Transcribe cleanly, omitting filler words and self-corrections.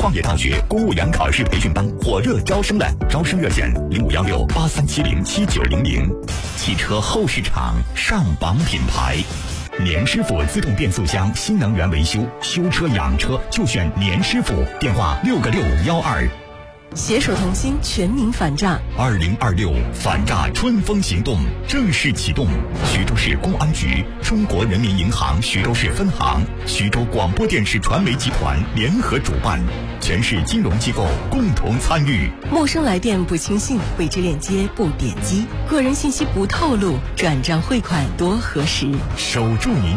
矿业大学公务员考试培训班火热招生了，招生热线051683707900。汽车后市场上榜品牌，年师傅自动变速箱新能源维修，修车养车就选年师傅，电话6个612。 携手同心，全民反诈。 2026反诈春风行动正式启动，徐州市公安局、中国人民银行徐州市分行、徐州广播电视传媒集团联合主办，全市金融机构共同参与。 陌生来电不轻信，未知链接不点击，个人信息不透露，转账汇款多核实。 守住您